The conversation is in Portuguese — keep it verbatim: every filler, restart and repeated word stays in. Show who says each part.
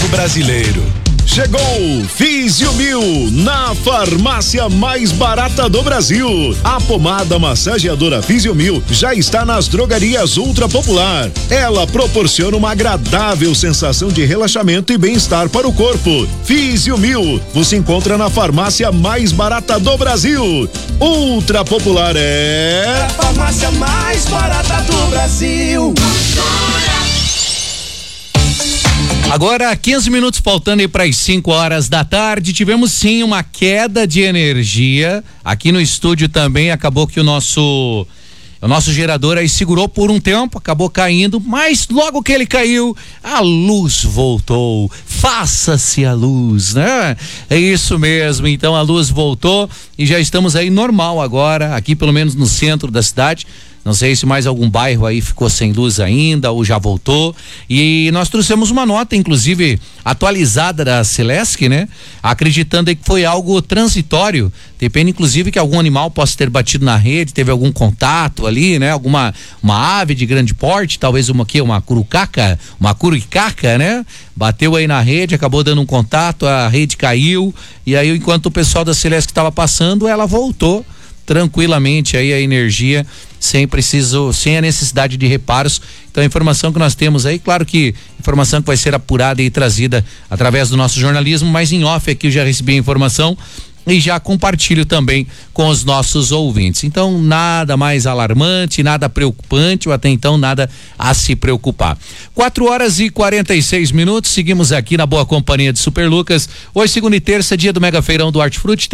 Speaker 1: brasileiro. Chegou Físio Mil, na farmácia mais barata do Brasil. A pomada massageadora Físio Mil já está nas drogarias Ultra Popular. Ela proporciona uma agradável sensação de relaxamento e bem-estar para o corpo. Físio Mil, você encontra na farmácia mais barata do Brasil. Ultra Popular é...
Speaker 2: a farmácia mais barata do Brasil.
Speaker 3: Agora, quinze minutos faltando aí para as cinco horas da tarde, tivemos sim uma queda de energia aqui no estúdio também. Acabou que o nosso o nosso gerador aí segurou por um tempo, acabou caindo, mas logo que ele caiu, a luz voltou. Faça-se a luz, né? É isso mesmo. Então a luz voltou e já estamos aí normal agora, aqui pelo menos no centro da cidade. Não sei se mais algum bairro aí ficou sem luz ainda ou já voltou. E nós trouxemos uma nota, inclusive, atualizada da Celesc, né? Acreditando aí que foi algo transitório. Depende, inclusive, que algum animal possa ter batido na rede, teve algum contato ali, né? Alguma uma ave de grande porte, talvez uma aqui, uma curucaca, uma curicaca, né? Bateu aí na rede, acabou dando um contato, a rede caiu. E aí, enquanto o pessoal da Celesc estava passando, ela voltou tranquilamente aí a energia, sem preciso, sem a necessidade de reparos. Então a informação que nós temos aí, claro que informação que vai ser apurada e trazida através do nosso jornalismo, mas em off aqui eu já recebi a informação e já compartilho também com os nossos ouvintes. Então nada mais alarmante, nada preocupante, ou até então nada a se preocupar. quatro horas e quarenta e seis minutos, seguimos aqui na boa companhia de Super Lucas. Hoje, segunda e terça, dia do Mega Feirão do Hortifruti.